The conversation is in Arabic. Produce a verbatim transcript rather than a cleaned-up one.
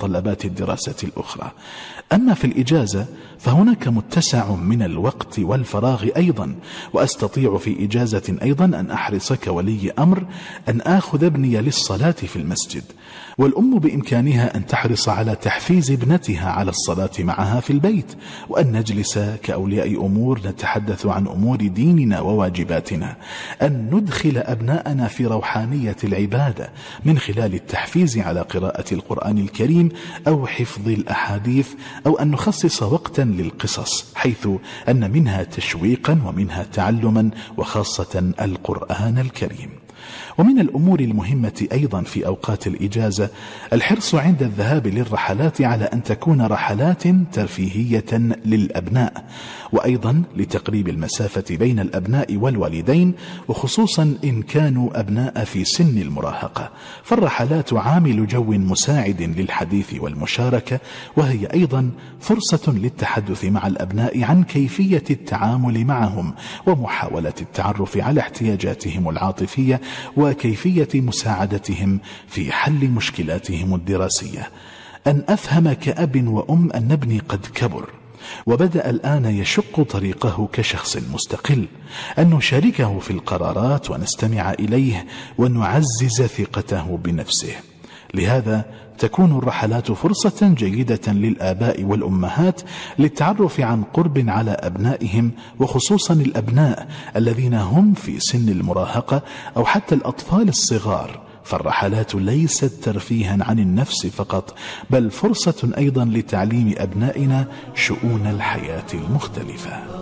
متطلبات الدراسة الأخرى. أما في الإجازة فهناك متسع من الوقت والفراغ أيضا، وأستطيع في إجازة أيضا أن أحرص كولي أمر أن آخذ ابني للصلاة في المسجد، والأم بإمكانها أن تحرص على تحفيز ابنتها على الصلاة معها في البيت، وأن نجلس كأولياء أمور نتحدث عن أمور ديننا وواجباتنا، أن ندخل أبناءنا في روحانية العبادة من خلال التحفيز على قراءة القرآن الكريم أو حفظ الأحاديث، أو أن نخصص وقتا للقصص حيث أن منها تشويقا ومنها تعلما، وخاصة القرآن الكريم. ومن الأمور المهمة أيضا في أوقات الإجازة الحرص عند الذهاب للرحلات على أن تكون رحلات ترفيهية للأبناء، وأيضا لتقريب المسافة بين الأبناء والوالدين، وخصوصا إن كانوا أبناء في سن المراهقة، فالرحلات عامل جو مساعد للحديث والمشاركة، وهي أيضا فرصة للتحدث مع الأبناء عن كيفية التعامل معهم ومحاولة التعرف على احتياجاتهم العاطفية وكيفية مساعدتهم في حل مشكلاتهم الدراسية. أن أفهم كأب وأم أن ابني قد كبر وبدأ الآن يشق طريقه كشخص مستقل، أن نشاركه في القرارات ونستمع إليه ونعزز ثقته بنفسه. لهذا تكون الرحلات فرصة جيدة للآباء والأمهات للتعرف عن قرب على أبنائهم، وخصوصا الأبناء الذين هم في سن المراهقة أو حتى الأطفال الصغار، فالرحلات ليست ترفيها عن النفس فقط، بل فرصة أيضا لتعليم أبنائنا شؤون الحياة المختلفة.